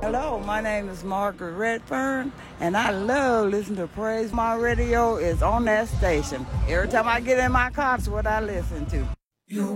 Hello, my name is Margaret Redfern, and I love listening to Praise My Radio. Is on that station. Every time I get in my car, it's what I listen to.